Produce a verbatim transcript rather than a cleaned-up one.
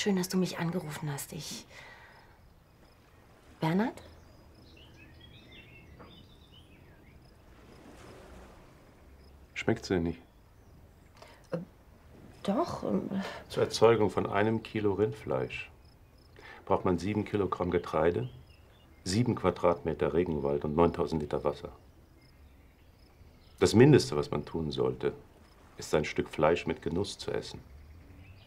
schön, dass du mich angerufen hast. Ich... Bernhard? Schmeckt sie nicht? Äh, doch. Ähm, Zur Erzeugung von einem Kilo Rindfleisch braucht man sieben Kilogramm Getreide, sieben Quadratmeter Regenwald und neuntausend Liter Wasser. Das Mindeste, was man tun sollte, ist ein Stück Fleisch mit Genuss zu essen.